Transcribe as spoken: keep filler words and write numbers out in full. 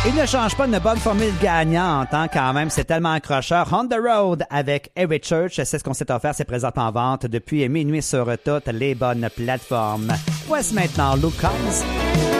Il ne change pas une bonne formule gagnante, hein, quand même. C'est tellement accrocheur. On the Road avec Eric Church. C'est ce qu'on s'est offert. C'est présentement en vente depuis minuit sur toutes les bonnes plateformes. Voici maintenant Luke Combs.